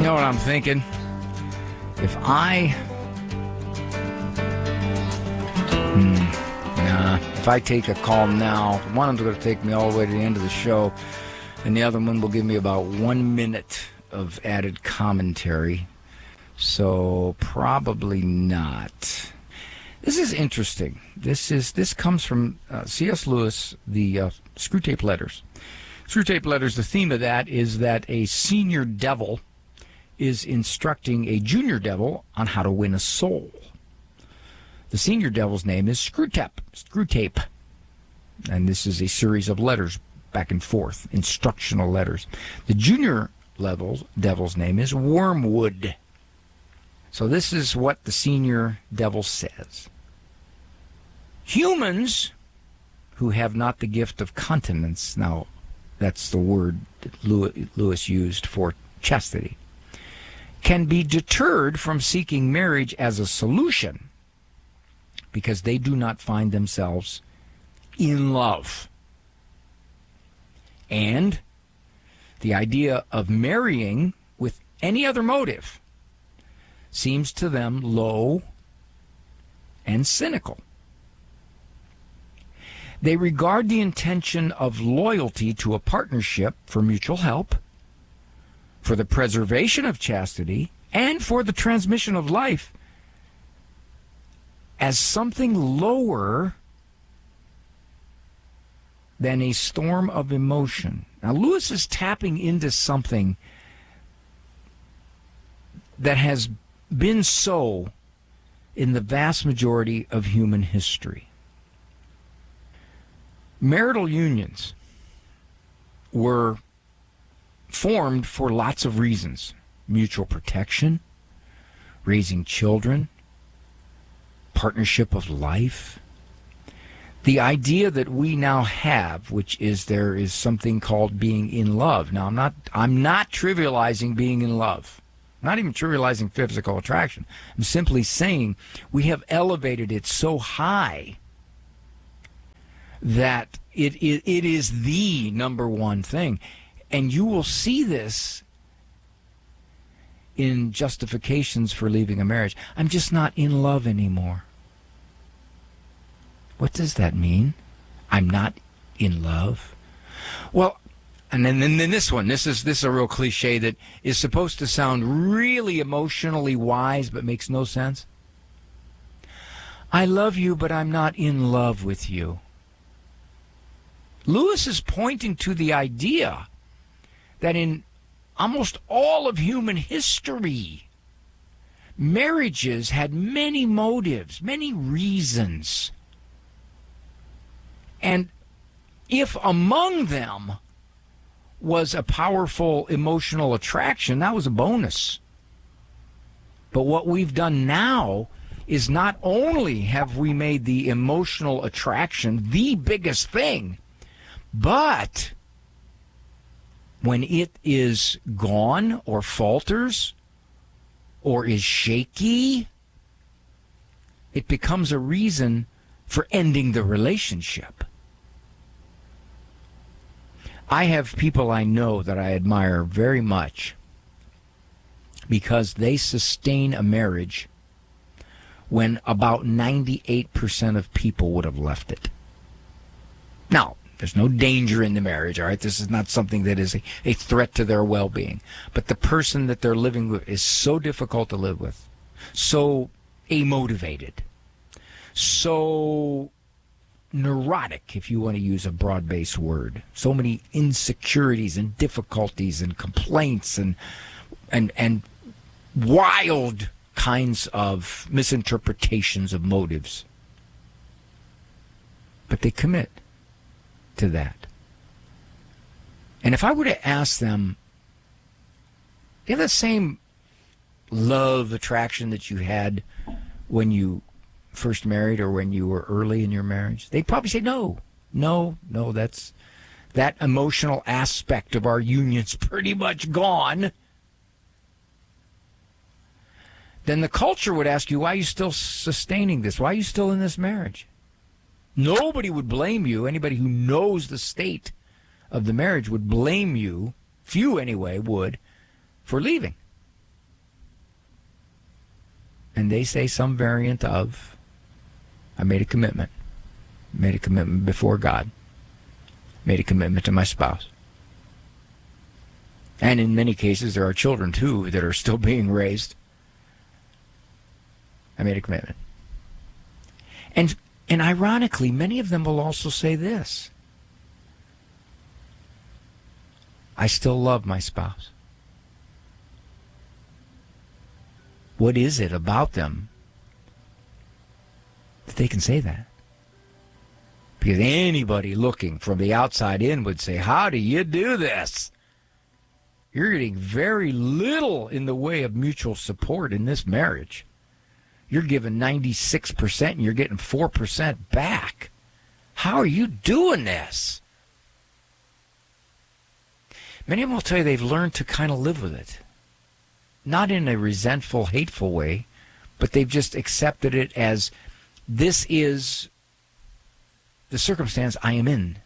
know what I'm thinking? If I take a call now, one of them's going to take me all the way to the end of the show, and the other one will give me about 1 minute of added commentary. So probably not. This is interesting. This comes from C.S. Lewis, the Screwtape Letters. Screwtape Letters, the theme of that is that a senior devil is instructing a junior devil on how to win a soul. The senior devil's name is Screwtape. And this is a series of letters back and forth, instructional letters. The junior devil's name is Wormwood. So this is what the senior devil says. Humans who have not the gift of continence, now that's the word that Lewis used for chastity, can be deterred from seeking marriage as a solution because they do not find themselves in love. And the idea of marrying with any other motive seems to them low and cynical. They regard the intention of loyalty to a partnership for mutual help, for the preservation of chastity, and for the transmission of life as something lower than a storm of emotion. Now, Lewis is tapping into something that has been so in the vast majority of human history. Marital unions were formed for lots of reasons. Mutual protection, raising children, partnership of life. The idea that we now have, which is there is something called being in love. Now, I'm not trivializing being in love. I'm not even trivializing physical attraction. I'm simply saying we have elevated it so high that it is the number one thing. And you will see this in justifications for leaving a marriage. I'm just not in love anymore. What does that mean? I'm not in love? Well, and then this one. This is a real cliche that is supposed to sound really emotionally wise but makes no sense. I love you, but I'm not in love with you. Lewis is pointing to the idea that in almost all of human history, marriages had many motives, many reasons. And if among them was a powerful emotional attraction, that was a bonus. But what we've done now is not only have we made the emotional attraction the biggest thing, but when it is gone or falters or is shaky, it becomes a reason for ending the relationship. I have people I know that I admire very much because they sustain a marriage when about 98% of people would have left it. Now, there's no danger in the marriage, all right? This is not something that is a threat to their well-being. But the person that they're living with is so difficult to live with, so amotivated, so neurotic, if you want to use a broad-based word. So many insecurities and difficulties and complaints and wild kinds of misinterpretations of motives. But they commit to that. And if I were to ask them, do you have the same love attraction that you had when you first married or when you were early in your marriage? They'd probably say no, that's that emotional aspect of our union's pretty much gone. Then the culture would ask you, why are you still sustaining this? Why are you still in this marriage? Nobody would blame you. Anybody who knows the state of the marriage would blame you, few anyway would, for leaving. and they say some variant of, I made a commitment before God, made a commitment to my spouse. And in many cases, there are children, too, that are still being raised. I made a commitment. And ironically, many of them will also say this: I still love my spouse. What is it about them that they can say that? Because anybody looking from the outside in would say, how do you do this? You're getting very little in the way of mutual support in this marriage. You're giving 96% and you're getting 4% back. How are you doing this? Many of them will tell you they've learned to kind of live with it. Not in a resentful, hateful way, but they've just accepted it as, this is the circumstance I am in.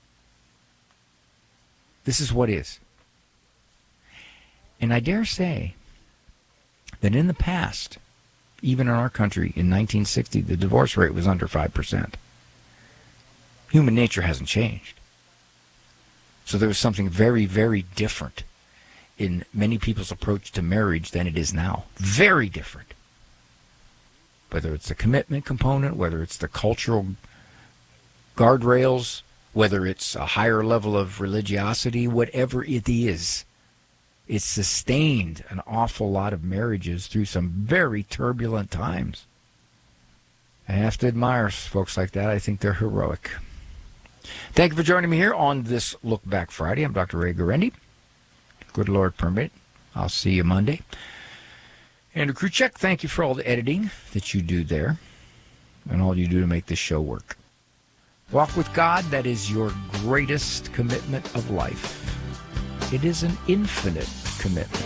This is what is. And I dare say that in the past, even in our country, in 1960, the divorce rate was under 5%. Human nature hasn't changed. So there was something very, very different in many people's approach to marriage than it is now. Very different. Whether it's the commitment component, whether it's the cultural guardrails, whether it's a higher level of religiosity, whatever it is, it's sustained an awful lot of marriages through some very turbulent times. I have to admire folks like that. I think they're heroic. Thank you for joining me here on this Look Back Friday. I'm Dr. Ray Guarendi. Good Lord permit, I'll see you Monday. Andrew Kruchek, thank you for all the editing that you do there and all you do to make this show work. Walk with God, that is your greatest commitment of life. It is an infinite commitment.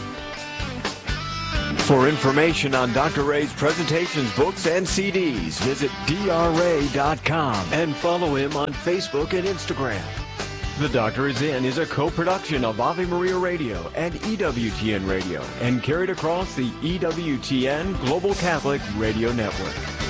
For information on Dr. Ray's presentations, books, and CDs, visit drray.com and follow him on Facebook and Instagram. The Doctor Is In is a co-production of Ave Maria Radio and EWTN Radio and carried across the EWTN Global Catholic Radio Network.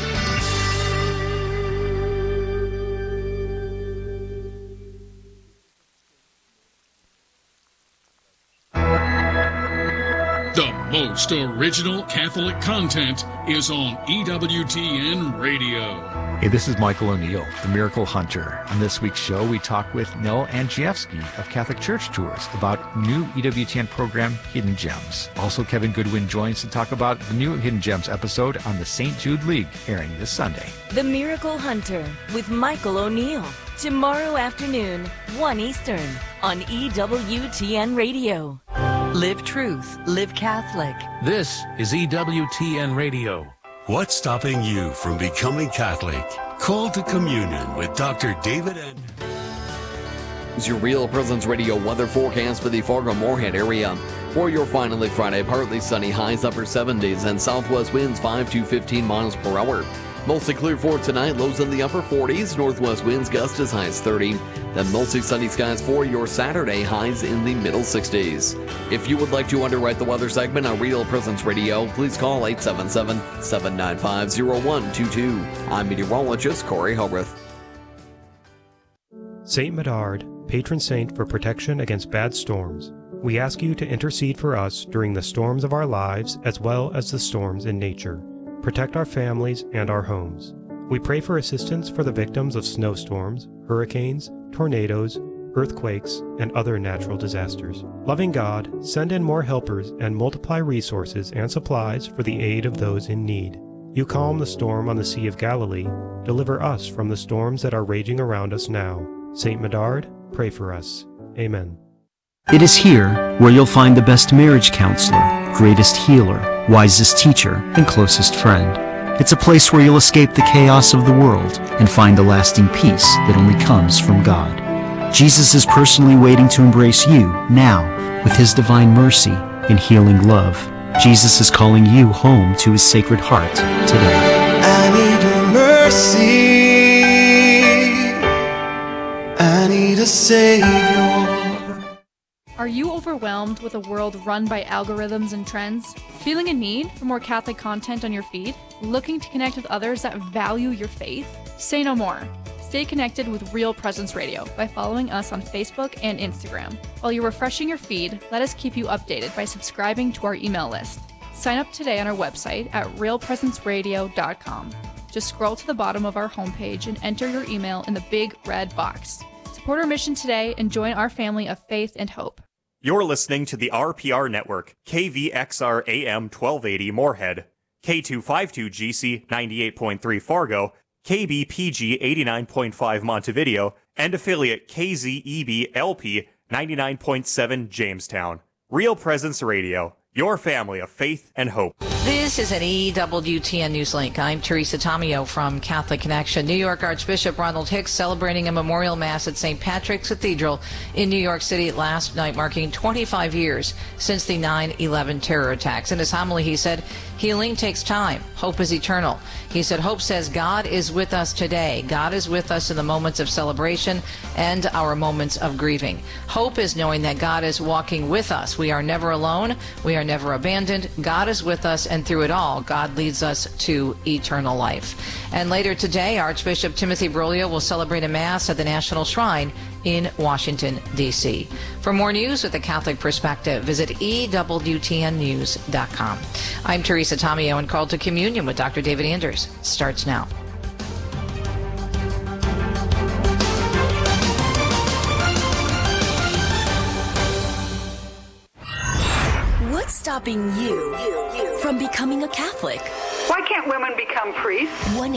The most original Catholic content is on EWTN Radio. Hey, this is Michael O'Neill, the Miracle Hunter. On this week's show, we talk with Nell Andrzejewski of Catholic Church Tours about new EWTN program, Hidden Gems. Also, Kevin Goodwin joins to talk about the new Hidden Gems episode on the St. Jude League, airing this Sunday. The Miracle Hunter with Michael O'Neill. Tomorrow afternoon, 1 Eastern, on EWTN Radio. Live truth, live Catholic. This is EWTN Radio. What's stopping you from becoming Catholic? Call to communion with Dr. David N. Is your Real Presence Radio weather forecast for the Fargo-Moorhead area. For your finally Friday, partly sunny, highs upper 70s and southwest winds 5 to 15 miles per hour. Mostly clear for tonight, lows in the upper 40s, northwest winds gust as high as 30. Then mostly sunny skies for your Saturday, highs in the middle 60s. If you would like to underwrite the weather segment on Real Presence Radio, please call 877-795-0122. I'm meteorologist Corey Hogarth. Saint Medard, patron saint for protection against bad storms. We ask you to intercede for us during the storms of our lives as well as the storms in nature. Protect our families and our homes. We pray for assistance for the victims of snowstorms, hurricanes, tornadoes, earthquakes, and other natural disasters. Loving God, send in more helpers and multiply resources and supplies for the aid of those in need. You calm the storm on the Sea of Galilee. Deliver us from the storms that are raging around us now. Saint Medard, pray for us. Amen. It is here where you'll find the best marriage counselor, greatest healer, wisest teacher, and closest friend. It's a place where you'll escape the chaos of the world and find the lasting peace that only comes from God. Jesus is personally waiting to embrace you now with His divine mercy and healing love. Jesus is calling you home to His Sacred Heart today. I need a mercy. I need a Savior. Are you overwhelmed with a world run by algorithms and trends? Feeling a need for more Catholic content on your feed? Looking to connect with others that value your faith? Say no more. Stay connected with Real Presence Radio by following us on Facebook and Instagram. While you're refreshing your feed, let us keep you updated by subscribing to our email list. Sign up today on our website at realpresenceradio.com. Just scroll to the bottom of our homepage and enter your email in the big red box. Support our mission today and join our family of faith and hope. You're listening to the RPR Network, KVXR AM 1280 Moorhead, K252GC 98.3 Fargo, KBPG 89.5 Montevideo, and affiliate KZEB LP 99.7 Jamestown. Real Presence Radio, your family of faith and hope. This is an EWTN Newslink. I'm Teresa Tomeo from Catholic Connection. New York Archbishop Ronald Hicks celebrating a memorial mass at St. Patrick's Cathedral in New York City last night, marking 25 years since the 9/11 terror attacks. In his homily, he said, "Healing takes time. Hope is eternal." He said, "Hope says God is with us today. God is with us in the moments of celebration and our moments of grieving. Hope is knowing that God is walking with us. We are never alone. We are never abandoned. God is with us, and through it all, God leads us to eternal life." And later today, Archbishop Timothy Broglio will celebrate a Mass at the National Shrine in Washington, D.C. For more news with a Catholic perspective, visit EWTNnews.com. I'm Teresa Tomeo, and Call to Communion with Dr. David Anders starts now. What's stopping you from becoming a Catholic? Why can't women become priests?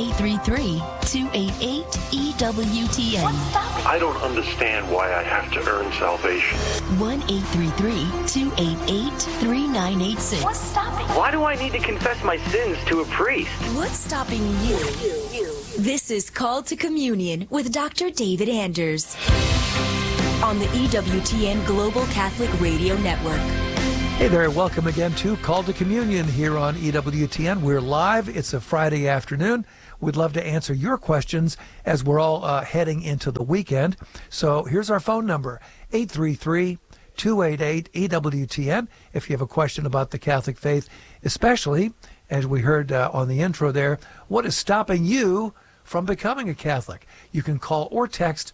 1-833-288-EWTN. I don't understand why I have to earn salvation. 1-833-288-3986. What's stopping? Why do I need to confess my sins to a priest? What's stopping you? This is Call to Communion with Dr. David Anders on the EWTN Global Catholic Radio Network. Hey there, welcome again to Call to Communion here on EWTN. We're live. It's a Friday afternoon. We'd love to answer your questions as we're all heading into the weekend. So here's our phone number, 833-288-EWTN. If you have a question about the Catholic faith, especially, as we heard on the intro there, what is stopping you from becoming a Catholic? You can call or text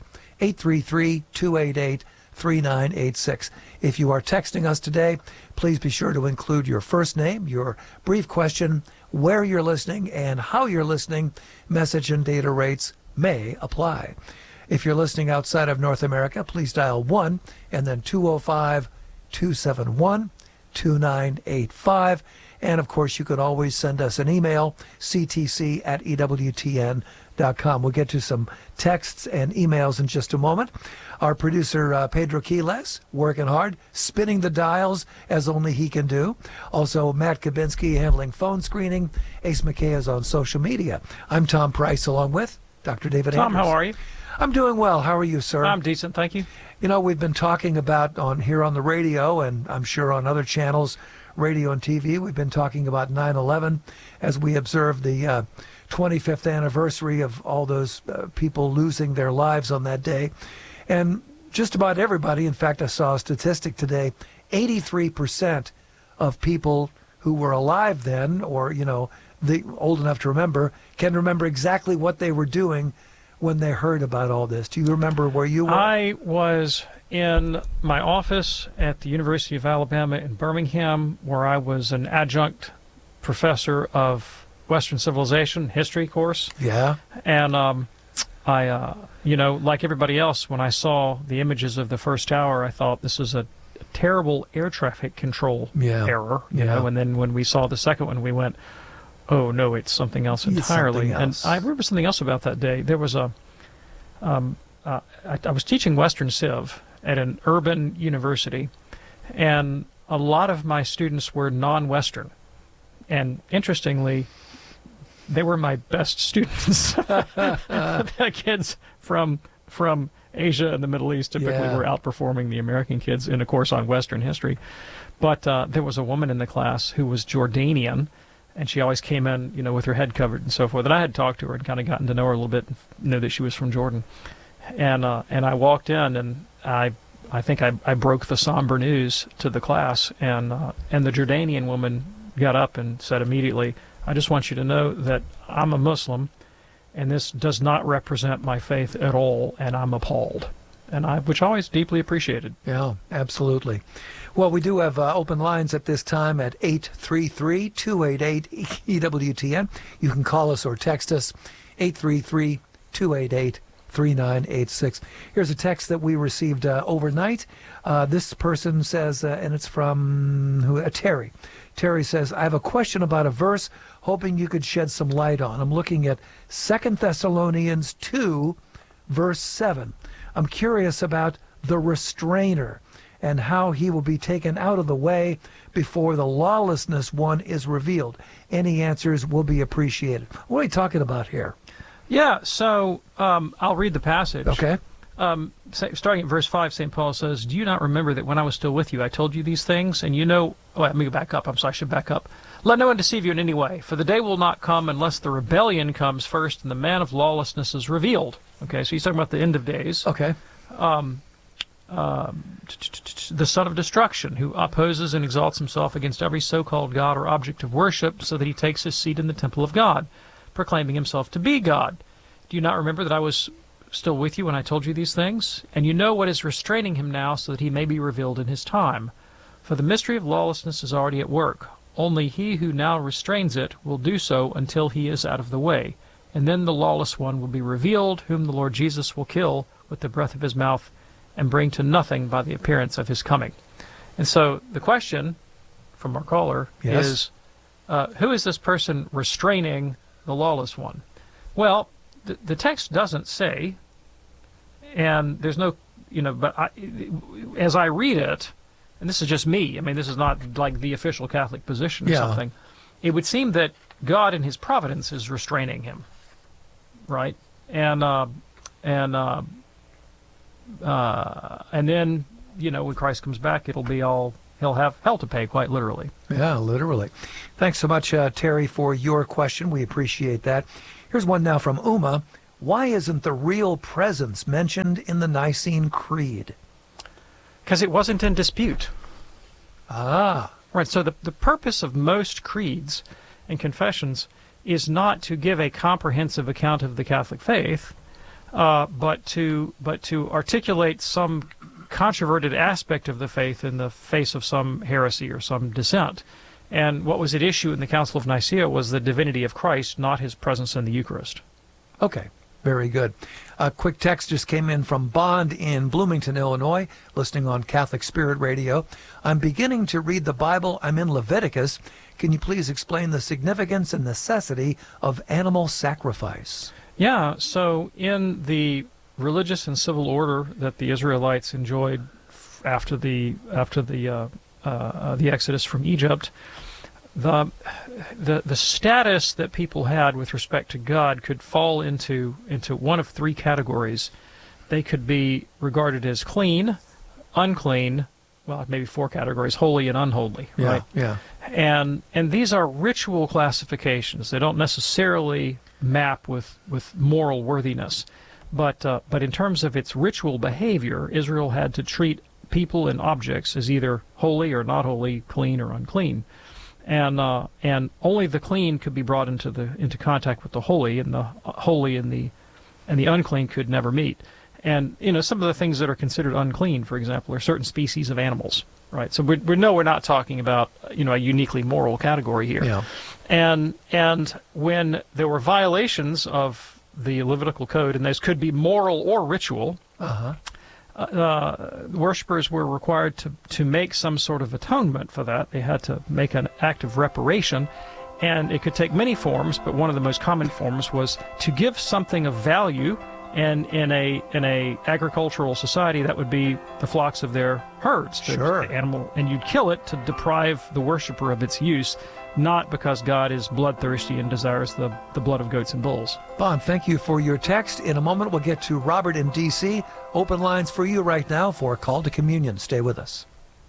833-288-3986. If you are texting us today, please be sure to include your first name, your brief question, where you're listening, and how you're listening. Message and data rates may apply. If you're listening outside of North America, please dial 1 and then 205-271-2985. And, of course, you could always send us an email, ctc@ewtn.com. We'll get to some texts and emails in just a moment. Our producer, Pedro Quiles, working hard, spinning the dials as only he can do. Also, Matt Kabinski handling phone screening. Ace McKay is on social media. I'm Tom Price, along with Dr. David Anders. Tom, how are you? I'm doing well. How are you, sir? I'm decent, thank you. You know, we've been talking about here on the radio, and I'm sure on other channels, radio and TV, we've been talking about 9/11 as we observe the 25th anniversary of all those people losing their lives on that day. And just about everybody, in fact, I saw a statistic today, 83% of people who were alive then, or, old enough to remember, can remember exactly what they were doing when they heard about all this. Do you remember where you were? I was in my office at the University of Alabama in Birmingham, where I was an adjunct professor of Western Civilization history course. Yeah. And I, like everybody else, when I saw the images of the first tower, I thought this is a terrible air traffic control error. You know, and then when we saw the second one, we went, oh no, it's something else entirely. Something else. And I remember something else about that day. There was I was teaching Western Civ at an urban university, and a lot of my students were non-Western. And interestingly, they were my best students. The kids from Asia and the Middle East typically were outperforming the American kids in a course on Western history. But there was a woman in the class who was Jordanian, and she always came in, with her head covered and so forth. And I had talked to her and kind of gotten to know her a little bit, and knew that she was from Jordan. And I walked in, and I I think I broke the somber news to the class, and the Jordanian woman got up and said immediately, "I just want you to know that I'm a Muslim, and this does not represent my faith at all, and I'm appalled," which I always deeply appreciated. Yeah, absolutely. Well, we do have open lines at this time at 833-288-EWTN. You can call us or text us, 833-288-3986. Here's a text that we received overnight. This person says, and it's from Terry. Terry says, I have a question about a verse, hoping you could shed some light on. I'm looking at 2 Thessalonians 2, verse 7. I'm curious about the restrainer and how he will be taken out of the way before the lawlessness one is revealed. Any answers will be appreciated. What are we talking about here? Yeah, so I'll read the passage. Okay. Starting at verse 5, St. Paul says, "Do you not remember that when I was still with you, I told you these things? And you know..." Oh, let me back up. I'm sorry, I should back up. "Let no one deceive you in any way, for the day will not come unless the rebellion comes first and the man of lawlessness is revealed." Okay, so he's talking about the end of days. Okay. The son of destruction, who opposes and exalts himself against every so-called God or object of worship, so that he takes his seat in the temple of God, proclaiming himself to be God. Do you not remember that I was still with you when I told you these things? And you know what is restraining him now, so that he may be revealed in his time. For the mystery of lawlessness is already at work. Only he who now restrains it will do so until he is out of the way. And then the lawless one will be revealed, whom the Lord Jesus will kill with the breath of his mouth and bring to nothing by the appearance of his coming. And so the question from our caller is, who is this person restraining the lawless one? Well, the text doesn't say, and there's no, but as I read it, and this is just me, I mean, this is not like the official Catholic position or something, it would seem that God in his providence is restraining him, right? And then, when Christ comes back, he'll have hell to pay, quite literally. Yeah, literally. Thanks so much, Terry, for your question. We appreciate that. Here's one now from Uma. Why isn't the real presence mentioned in the Nicene Creed? Because it wasn't in dispute. Ah. Right, so the purpose of most creeds and confessions is not to give a comprehensive account of the Catholic faith, but to articulate some controverted aspect of the faith in the face of some heresy or some dissent. And what was at issue in the Council of Nicaea was the divinity of Christ, not his presence in the Eucharist. Okay, very good. A quick text just came in from Bond in Bloomington, Illinois, listening on Catholic Spirit Radio. I'm beginning to read the Bible. I'm in Leviticus. Can you please explain the significance and necessity of animal sacrifice? Yeah, so in the religious and civil order that the Israelites enjoyed after the Exodus from Egypt, the status that people had with respect to God could fall into one of three categories. They could be regarded as clean, unclean, well, maybe four categories: holy and unholy. Right? Yeah. And these are ritual classifications. They don't necessarily map with moral worthiness, but in terms of its ritual behavior, Israel had to treat people and objects as either holy or not holy, clean or unclean, and only the clean could be brought into contact with the holy, and the holy and the unclean could never meet. And some of the things that are considered unclean, for example, are certain species of animals, right? So we're not talking about a uniquely moral category here. Yeah. And when there were violations of the Levitical code, and those could be moral or ritual, worshippers were required to make some sort of atonement for that. They had to make an act of reparation, and it could take many forms, but one of the most common forms was to give something of value. And in a agricultural society, that would be the flocks of their herds, the animal, and you'd kill it to deprive the worshiper of its use, not because God is bloodthirsty and desires the blood of goats and bulls. Bond, thank you for your text. In a moment, we'll get to Robert in D.C. Open lines for you right now for a call to communion. Stay with us.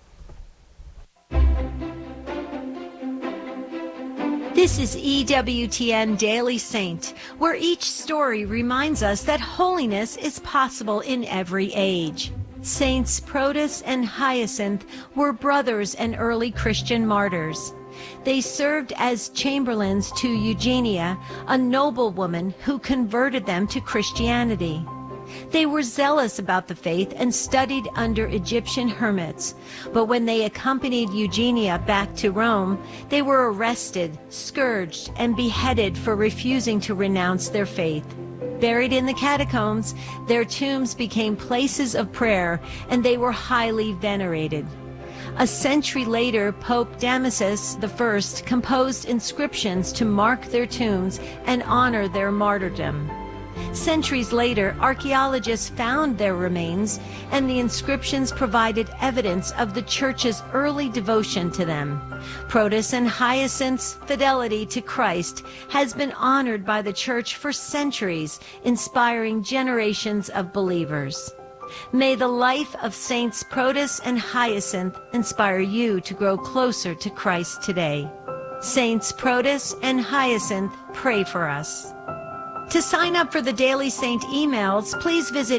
This is EWTN Daily Saint, where each story reminds us that holiness is possible in every age. Saints Protus and Hyacinth were brothers and early Christian martyrs. They served as chamberlains to Eugenia, a noblewoman who converted them to Christianity. They were zealous about the faith and studied under Egyptian hermits. But when they accompanied Eugenia back to Rome, they were arrested, scourged, and beheaded for refusing to renounce their faith. Buried in the catacombs, their tombs became places of prayer, and they were highly venerated. A century later, Pope Damasus I composed inscriptions to mark their tombs and honor their martyrdom. Centuries later, archaeologists found their remains, and the inscriptions provided evidence of the Church's early devotion to them. Protus and Hyacinth's fidelity to Christ has been honored by the Church for centuries, inspiring generations of believers. May the life of Saints Protus and Hyacinth inspire you to grow closer to Christ today. Saints Protus and Hyacinth, pray for us. To sign up for the Daily Saint emails, please visit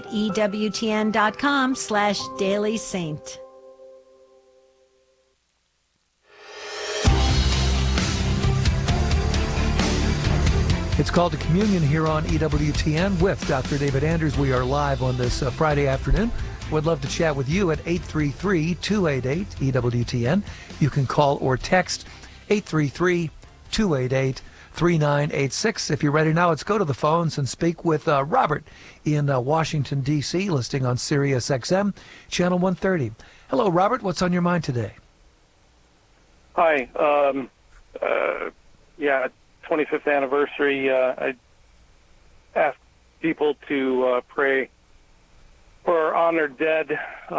EWTN.com/dailysaint. It's called to Communion here on EWTN with Dr. David Anders. We are live on this Friday afternoon. Would love to chat with you at 833-288-EWTN. You can call or text 833-288-3986. If you're ready now, let's go to the phones and speak with Robert in Washington, D.C., listing on Sirius XM, Channel 130. Hello, Robert. What's on your mind today? Hi. 25th anniversary. I asked people to pray for our honored dead.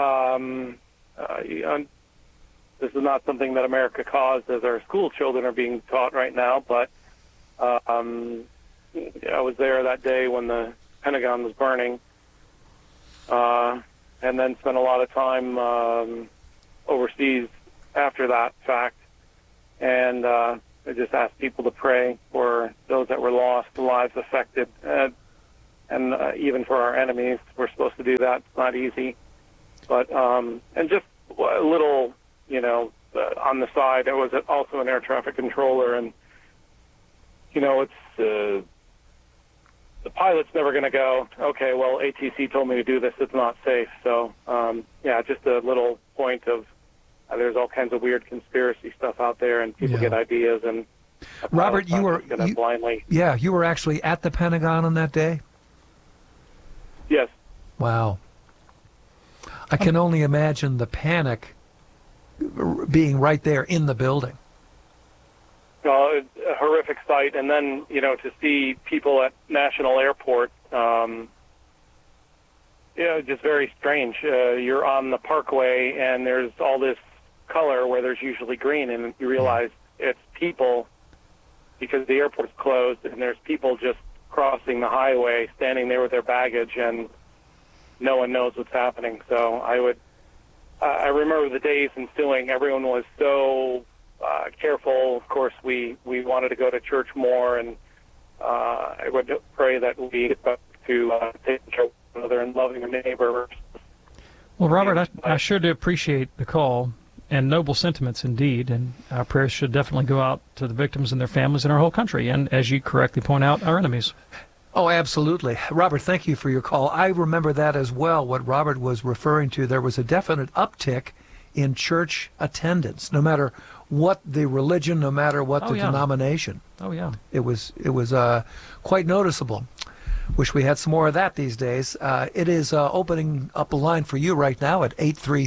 This is not something that America caused, as our school children are being taught right now, but I was there that day when the Pentagon was burning, and then spent a lot of time overseas after that fact, and I just asked people to pray for those that were lost, the lives affected, and even for our enemies. We're supposed to do that. It's not easy, but and just a little, on the side, I was also an air traffic controller, and it's the pilot's never going to go, okay, well, ATC told me to do this, it's not safe. So, just a little point of there's all kinds of weird conspiracy stuff out there, and people get ideas. And Robert, you were blindly. Yeah, you were actually at the Pentagon on that day? Yes. Wow. I can only imagine the panic being right there in the building. A horrific sight, and then to see people at National Airport, just very strange. You're on the Parkway, and there's all this color where there's usually green, and you realize it's people because the airport's closed, and there's people just crossing the highway, standing there with their baggage, and no one knows what's happening. So I remember the days ensuing. Everyone was so careful. Of course, we wanted to go to church more, and I would pray that we get back to taking care of one another and loving our neighbor. Well, Robert, I sure do appreciate the call, and noble sentiments indeed, and our prayers should definitely go out to the victims and their families in our whole country, and as you correctly point out, our enemies. Oh, absolutely. Robert, thank you for your call. I remember that as well, what Robert was referring to. There was a definite uptick in church attendance, no matter what the religion, no matter what the denomination. Oh, yeah. It was quite noticeable. Wish we had some more of that these days. It is opening up a line for you right now at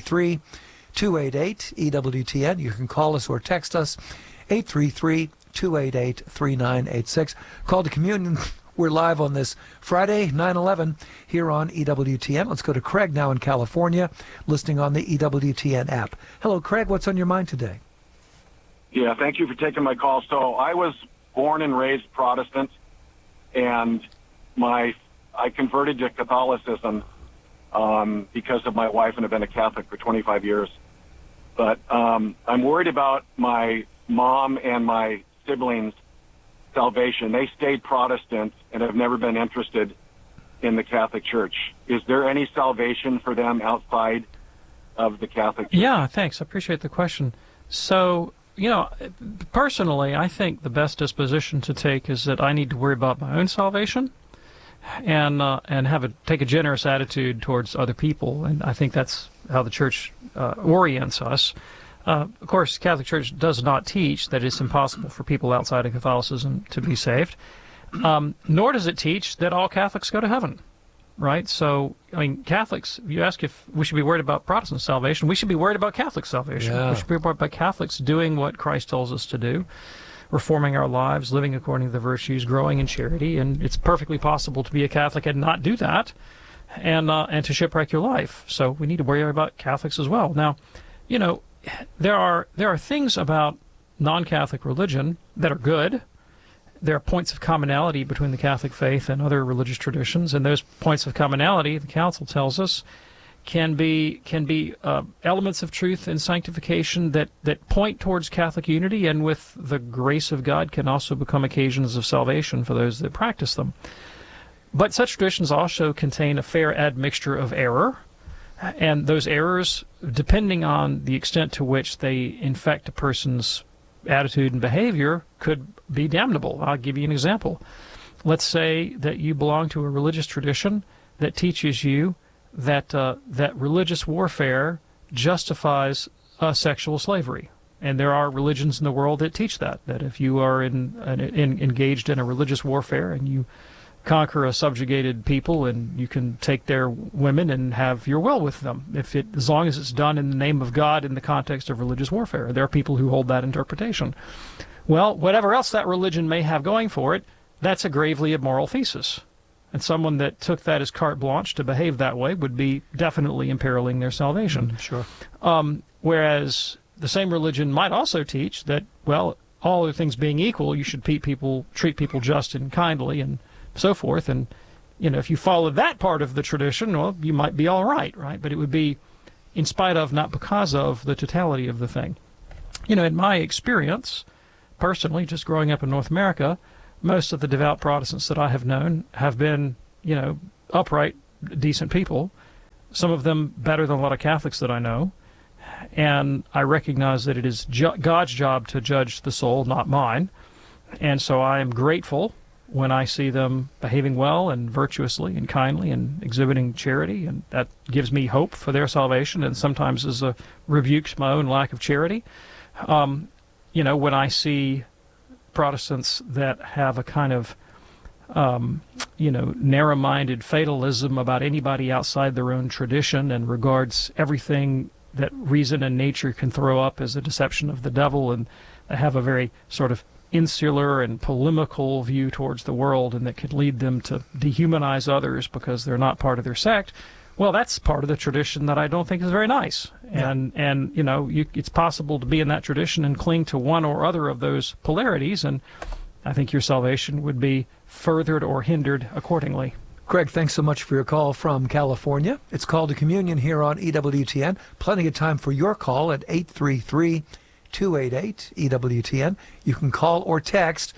833-288-EWTN. You can call us or text us, 833-288-3986. Call to Communion. We're live on this Friday, 9/11, here on EWTN. Let's go to Craig now in California, listening on the EWTN app. Hello, Craig. What's on your mind today? Yeah, thank you for taking my call. So I was born and raised Protestant, and I converted to Catholicism because of my wife, and have been a Catholic for 25 years. But I'm worried about my mom and my siblings' salvation. They stayed Protestant and have never been interested in the Catholic Church. Is there any salvation for them outside of the Catholic Church? Yeah, thanks. I appreciate the question. So, personally, I think the best disposition to take is that I need to worry about my own salvation and take a generous attitude towards other people, and I think that's how the Church orients us. Of course, the Catholic Church does not teach that it's impossible for people outside of Catholicism to be saved, nor does it teach that all Catholics go to heaven, right? So, Catholics, you ask if we should be worried about Protestant salvation, we should be worried about Catholic salvation. Yeah. We should be worried about Catholics doing what Christ tells us to do, reforming our lives, living according to the virtues, growing in charity, and it's perfectly possible to be a Catholic and not do that, and to shipwreck your life. So we need to worry about Catholics as well. Now, there are things about non-Catholic religion that are good. There are points of commonality between the Catholic faith and other religious traditions, and those points of commonality, the Council tells us, can be elements of truth and sanctification that point towards Catholic unity, and with the grace of God can also become occasions of salvation for those that practice them. But such traditions also contain a fair admixture of error, and those errors, depending on the extent to which they infect a person's attitude and behavior, could be damnable. I'll give you an example. Let's say that you belong to a religious tradition that teaches you that religious warfare justifies sexual slavery. And there are religions in the world that teach that if you are engaged in a religious warfare and you conquer a subjugated people and you can take their women and have your will with them, as long as it's done in the name of God in the context of religious warfare. There are people who hold that interpretation. Well, whatever else that religion may have going for it, that's a gravely immoral thesis. And someone that took that as carte blanche to behave that way would be definitely imperiling their salvation. Sure. Whereas the same religion might also teach that, well, all other things being equal, you should treat people just and kindly and so forth. And, if you follow that part of the tradition, well, you might be all right? But it would be in spite of, not because of, the totality of the thing. In my experience, personally, just growing up in North America, most of the devout Protestants that I have known have been, upright, decent people, some of them better than a lot of Catholics that I know. And I recognize that it is God's job to judge the soul, not mine. And so I am grateful when I see them behaving well and virtuously and kindly and exhibiting charity, and that gives me hope for their salvation, and sometimes is a rebuke to my own lack of charity. When I see Protestants that have a kind of, narrow-minded fatalism about anybody outside their own tradition and regards everything that reason and nature can throw up as a deception of the devil, and they have a very sort of insular and polemical view towards the world, and that could lead them to dehumanize others because they're not part of their sect, well, that's part of the tradition that I don't think is very nice. Yeah. And it's possible to be in that tradition and cling to one or other of those polarities, and I think your salvation would be furthered or hindered accordingly. Greg, thanks so much for your call from California. It's Call to Communion here on EWTN. Plenty of time for your call at 833-288-EWTN. You can call or text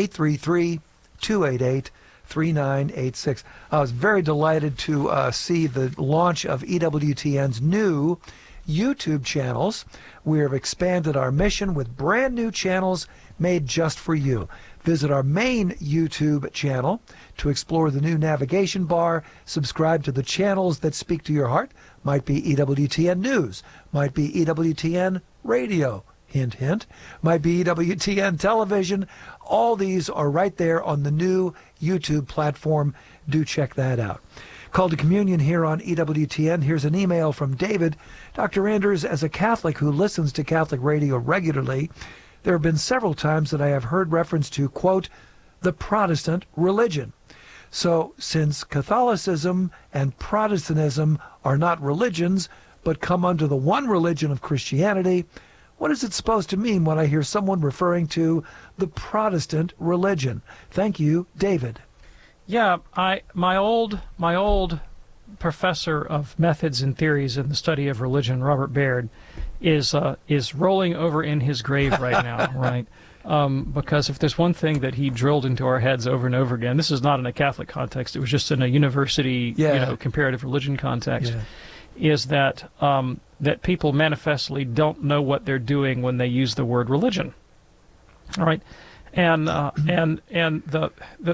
833-288-3986. I was very delighted to see the launch of EWTN's new YouTube channels. We have expanded our mission with brand new channels made just for you. Visit our main YouTube channel to explore the new navigation bar. Subscribe to the channels that speak to your heart. Might be EWTN News, might be EWTN Radio, hint, hint, might be EWTN Television. All these are right there on the new YouTube platform. Do check that out. Call to Communion here on EWTN. Here's an email from David. Dr. Anders, as a Catholic who listens to Catholic radio regularly, there have been several times that I have heard reference to, quote, the Protestant religion. So since Catholicism and Protestantism are not religions, but come under the one religion of Christianity, what is it supposed to mean when I hear someone referring to the Protestant religion? Thank you, David. Yeah, my old professor of methods and theories in the study of religion, Robert Baird, is rolling over in his grave right now, right? Because if there's one thing that he drilled into our heads over and over again, this is not in a Catholic context, it was just in a university, comparative religion context, is that that people manifestly don't know what they're doing when they use the word religion. All right, and the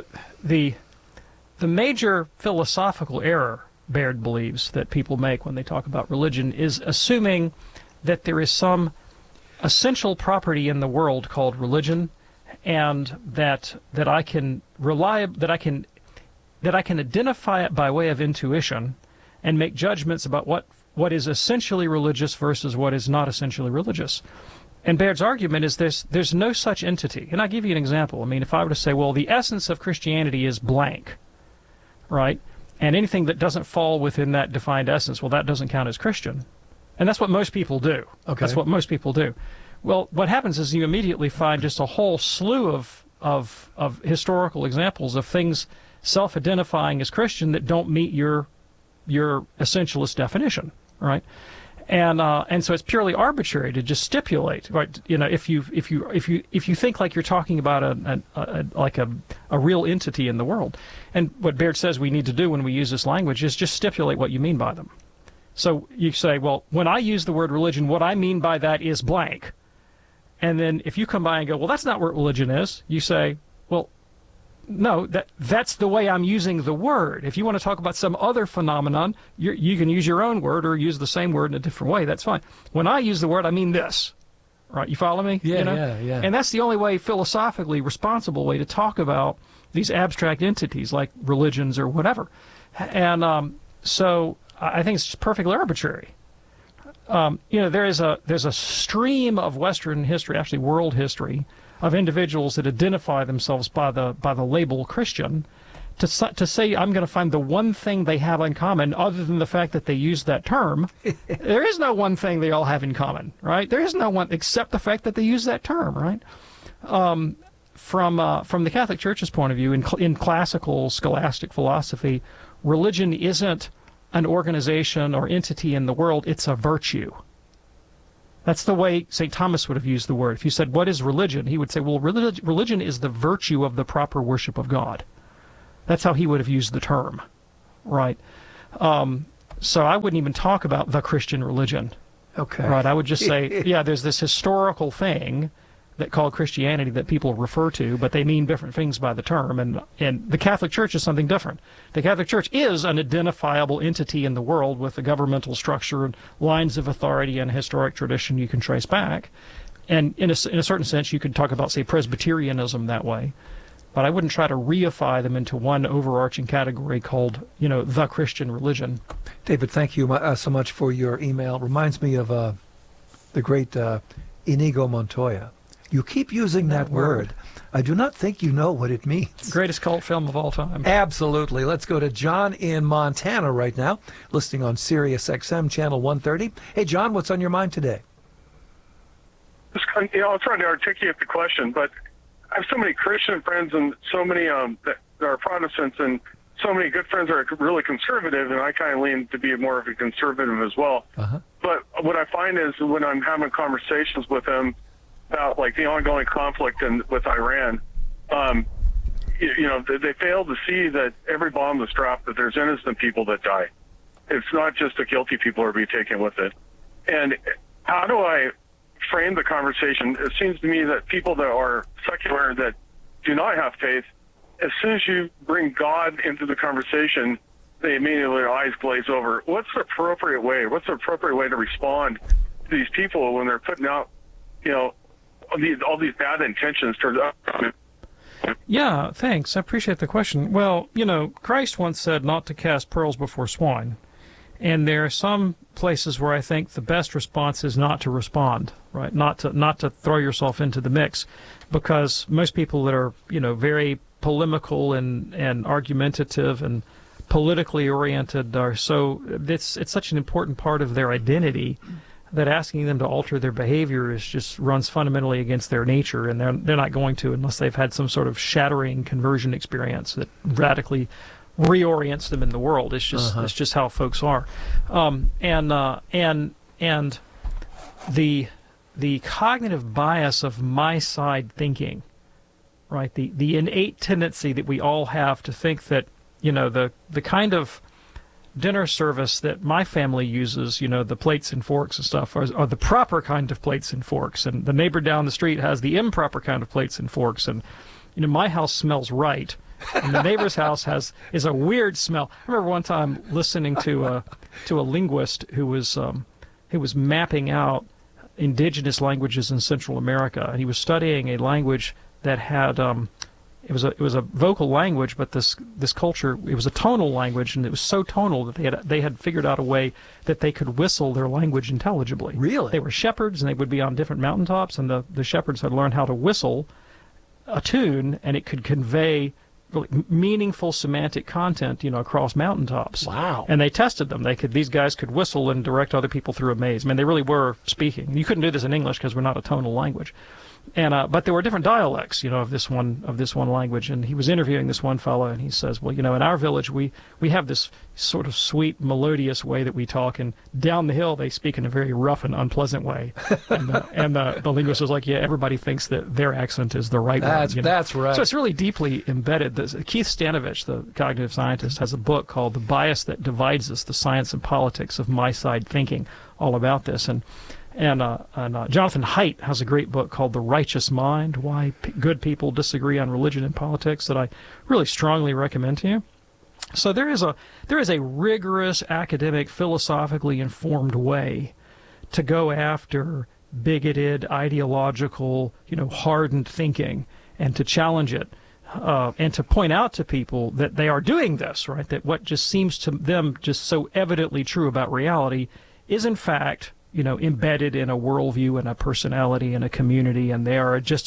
major philosophical error Baird believes that people make when they talk about religion is assuming that there is some essential property in the world called religion, and that I can identify it by way of intuition and make judgments about what is essentially religious versus what is not essentially religious. And Baird's argument is there's no such entity. And I'll give you an example. I mean, if I were to say, well, the essence of Christianity is blank, right? And anything that doesn't fall within that defined essence, well, that doesn't count as Christian. And that's what most people do. Okay. That's what most people do. Well, what happens is you immediately find just a whole slew of historical examples of things self-identifying as Christian that don't meet your essentialist definition, right? And so it's purely arbitrary to just stipulate, right? You know, if you think like you're talking about a real entity in the world, and what Baird says we need to do when we use this language is just stipulate what you mean by them. So you say, well, when I use the word religion, what I mean by that is blank. And then if you come by and go, well, that's not what religion is, you say, well, no, that's the way I'm using the word. If you want to talk about some other phenomenon, you can use your own word or use the same word in a different way. That's fine. When I use the word, I mean this. Right? You follow me? Yeah, you know? yeah. And that's the only way, philosophically responsible way to talk about these abstract entities like religions or whatever. And so I think it's just perfectly arbitrary. There's a stream of Western history, actually world history, of individuals that identify themselves by the label Christian, to say I'm going to find the one thing they have in common, other than the fact that they use that term. There is no one thing they all have in common, right? There is no one except the fact that they use that term, right? From the Catholic Church's point of view, in classical scholastic philosophy, religion isn't an organization or entity in the world, it's a virtue. That's the way St. Thomas would have used the word. If you said, what is religion? He would say, well, religion is the virtue of the proper worship of God. That's how he would have used the term, right? So I wouldn't even talk about the Christian religion. Okay. Right, I would just say, yeah, there's this historical thing that called Christianity that people refer to, but they mean different things by the term, and the Catholic Church is something different. The Catholic Church is an identifiable entity in the world with a governmental structure and lines of authority and historic tradition you can trace back. And in a certain sense, you could talk about, say, Presbyterianism that way. But I wouldn't try to reify them into one overarching category called, the Christian religion. David, thank you so much for your email. Reminds me of the great Inigo Montoya. You keep using that word. I do not think you know what it means. Greatest cult film of all time. Absolutely. Let's go to John in Montana right now, listening on Sirius XM Channel 130. Hey, John, what's on your mind today? I'm trying to articulate the question, but I have so many Christian friends and so many that are Protestants and so many good friends that are really conservative, and I kind of lean to be more of a conservative as well. Uh-huh. But what I find is when I'm having conversations with them about like the ongoing conflict with Iran, they fail to see that every bomb that's dropped, that there's innocent people that die. It's not just the guilty people are being taken with it. And how do I frame the conversation? It seems to me that people that are secular, that do not have faith, as soon as you bring God into the conversation, they immediately, their eyes glaze over. What's the appropriate way? What's the appropriate way to respond to these people when they're putting out, all these bad intentions towards us? Yeah, thanks. I appreciate the question. Well, Christ once said not to cast pearls before swine. And there are some places where I think the best response is not to respond, right? Not to throw yourself into the mix, because most people that are, very polemical and argumentative and politically oriented are it's such an important part of their identity that asking them to alter their behavior just runs fundamentally against their nature, and they're not going to unless they've had some sort of shattering conversion experience that radically reorients them in the world. It's just it's just how folks are, and the cognitive bias of my side thinking, right? The innate tendency that we all have to think that, you know, the kind of dinner service that my family uses, you know, the plates and forks and stuff, are the proper kind of plates and forks, and the neighbor down the street has the improper kind of plates and forks, and, you know, my house smells right, and the neighbor's house is a weird smell. I remember one time listening to a linguist who was mapping out indigenous languages in Central America, and he was studying a language that had it was a vocal language, but this culture, it was a tonal language, and it was so tonal that they had figured out a way that they could whistle their language intelligibly. Really? They were shepherds, and they would be on different mountaintops, and the shepherds had learned how to whistle a tune, and it could convey really meaningful semantic content, you know, across mountaintops. Wow. And they tested them. These guys could whistle and direct other people through a maze. I mean, they really were speaking. You couldn't do this in English because we're not a tonal language. And but there were different dialects, you know, of this one language. And he was interviewing this one fellow, and he says, well, you know, in our village we have this sort of sweet, melodious way that we talk, and down the hill they speak in a very rough and unpleasant way. And the linguist was like, yeah, everybody thinks that their accent is the right one. You know? That's right. So it's really deeply embedded. Keith Stanovich, the cognitive scientist, has a book called The Bias That Divides Us, The Science and Politics of My Side Thinking, all about this. And Jonathan Haidt has a great book called The Righteous Mind, Why Good People Disagree on Religion and Politics, that I really strongly recommend to you. So there is a rigorous, academic, philosophically informed way to go after bigoted, ideological, you know, hardened thinking, and to challenge it, and to point out to people that they are doing this, right? That what just seems to them just so evidently true about reality is in fact, you know, embedded in a worldview and a personality and a community, and they are just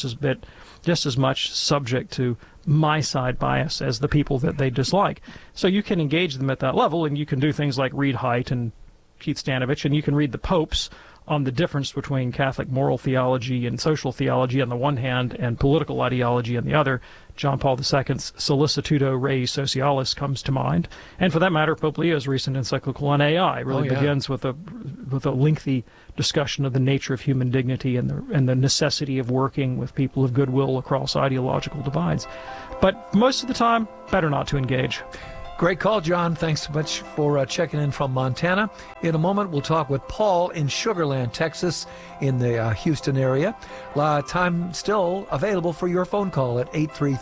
as much subject to my side bias as the people that they dislike. So you can engage them at that level, and you can do things like read Haidt and Keith Stanovich, and you can read the popes on the difference between Catholic moral theology and social theology on the one hand and political ideology on the other. John Paul II's Solicitudo Rei Socialis comes to mind. And for that matter, Pope Leo's recent encyclical on AI really begins with a lengthy discussion of the nature of human dignity and the necessity of working with people of goodwill across ideological divides. But most of the time, better not to engage. Great call, John. Thanks so much for checking in from Montana. In a moment, we'll talk with Paul in Sugar Land, Texas, in the Houston area. Time still available for your phone call at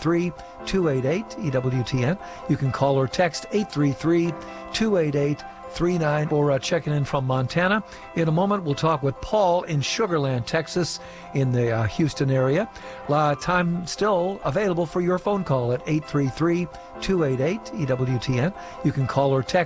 833-288-EWTN. You can call or text 833-288-3939 for checking in from Montana. In a moment, we'll talk with Paul in Sugar Land, Texas, in the Houston area. Time still available for your phone call at 833-288-EWTN. You can call or text